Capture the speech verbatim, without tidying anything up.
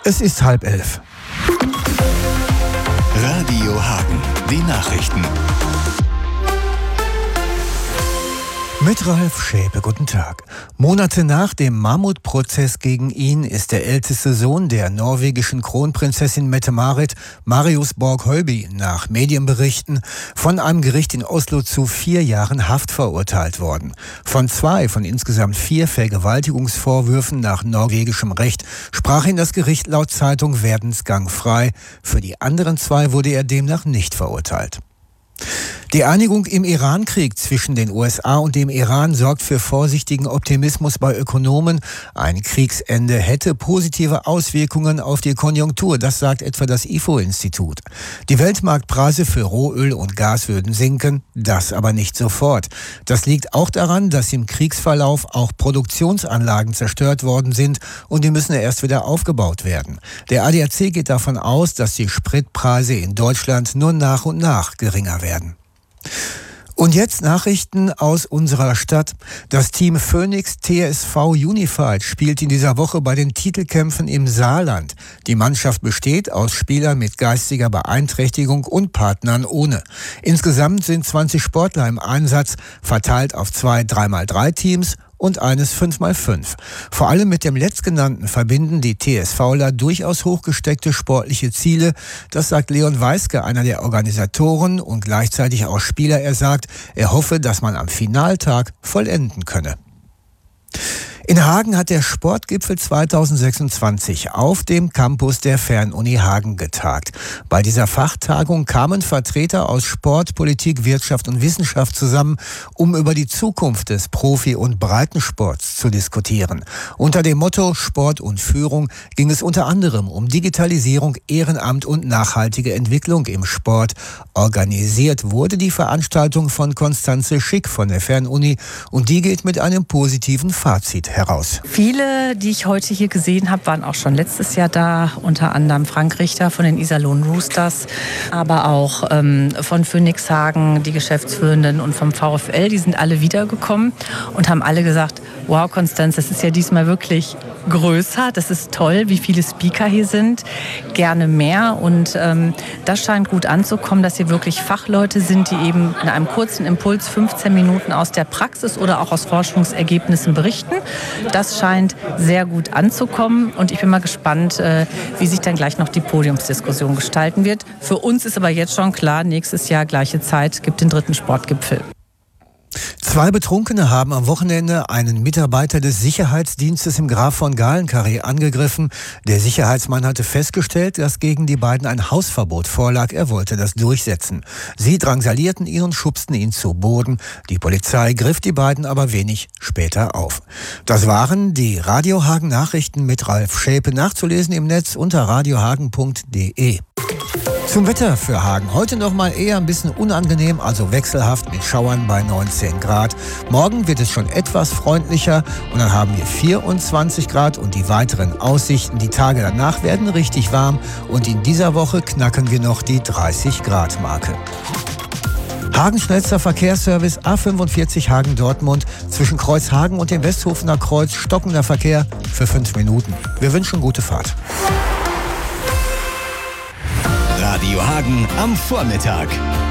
Es ist halb elf. Radio Hagen, die Nachrichten. Mit Ralf Schäpe, guten Tag. Monate nach dem Mammutprozess gegen ihn ist der älteste Sohn der norwegischen Kronprinzessin Mette-Marit, Marius Borg-Høiby, nach Medienberichten von einem Gericht in Oslo zu vier Jahren Haft verurteilt worden. Von zwei von insgesamt vier Vergewaltigungsvorwürfen nach norwegischem Recht sprach ihn das Gericht laut Zeitung Verdensgang frei. Für die anderen zwei wurde er demnach nicht verurteilt. Die Einigung im Iran-Krieg zwischen den U S A und dem Iran sorgt für vorsichtigen Optimismus bei Ökonomen. Ein Kriegsende hätte positive Auswirkungen auf die Konjunktur, das sagt etwa das I F O-Institut. Die Weltmarktpreise für Rohöl und Gas würden sinken, das aber nicht sofort. Das liegt auch daran, dass im Kriegsverlauf auch Produktionsanlagen zerstört worden sind und die müssen erst wieder aufgebaut werden. Der A D A C geht davon aus, dass die Spritpreise in Deutschland nur nach und nach geringer werden. Und jetzt Nachrichten aus unserer Stadt. Das Team Phoenix T S V Unified spielt in dieser Woche bei den Titelkämpfen im Saarland. Die Mannschaft besteht aus Spielern mit geistiger Beeinträchtigung und Partnern ohne. Insgesamt sind zwanzig Sportler im Einsatz, verteilt auf zwei drei mal drei Teams und eines fünf mal fünf. Vor allem mit dem Letztgenannten verbinden die TSVler durchaus hochgesteckte sportliche Ziele. Das sagt Leon Weiske, einer der Organisatoren und gleichzeitig auch Spieler. Er sagt, er hoffe, dass man am Finaltag vollenden könne. In Hagen hat der Sportgipfel zweitausendsechsundzwanzig auf dem Campus der Fernuni Hagen getagt. Bei dieser Fachtagung kamen Vertreter aus Sport, Politik, Wirtschaft und Wissenschaft zusammen, um über die Zukunft des Profi- und Breitensports zu diskutieren. Unter dem Motto Sport und Führung ging es unter anderem um Digitalisierung, Ehrenamt und nachhaltige Entwicklung im Sport. Organisiert wurde die Veranstaltung von Konstanze Schick von der Fernuni und die geht mit einem positiven Fazit heraus. Viele, die ich heute hier gesehen habe, waren auch schon letztes Jahr da, unter anderem Frank Richter von den Iserlohn Roosters, aber auch ähm, von Phoenix Hagen, die Geschäftsführenden und vom VfL, die sind alle wiedergekommen und haben alle gesagt, wow Konstanz, das ist ja diesmal wirklich größer, das ist toll, wie viele Speaker hier sind, gerne mehr und ähm, das scheint gut anzukommen, dass hier wirklich Fachleute sind, die eben in einem kurzen Impuls fünfzehn Minuten aus der Praxis oder auch aus Forschungsergebnissen berichten. Das scheint sehr gut anzukommen und ich bin mal gespannt, äh, wie sich dann gleich noch die Podiumsdiskussion gestalten wird. Für uns ist aber jetzt schon klar, nächstes Jahr gleiche Zeit gibt den dritten Sportgipfel. Zwei Betrunkene haben am Wochenende einen Mitarbeiter des Sicherheitsdienstes im Graf von Galen-Karree angegriffen. Der Sicherheitsmann hatte festgestellt, dass gegen die beiden ein Hausverbot vorlag. Er wollte das durchsetzen. Sie drangsalierten ihn und schubsten ihn zu Boden. Die Polizei griff die beiden aber wenig später auf. Das waren die Radio Hagen Nachrichten mit Ralf Schäpe, nachzulesen im Netz unter radiohagen punkt de. Zum Wetter für Hagen. Heute noch mal eher ein bisschen unangenehm, also wechselhaft mit Schauern bei neunzehn Grad. Morgen wird es schon etwas freundlicher und dann haben wir vierundzwanzig Grad und die weiteren Aussichten. Die Tage danach werden richtig warm und in dieser Woche knacken wir noch die dreißig Grad Marke. Hagen schnellster Verkehrsservice A fünfundvierzig Hagen-Dortmund. Zwischen Kreuzhagen und dem Westhofener Kreuz stockender Verkehr für fünf Minuten. Wir wünschen gute Fahrt. Radio Hagen am Vormittag.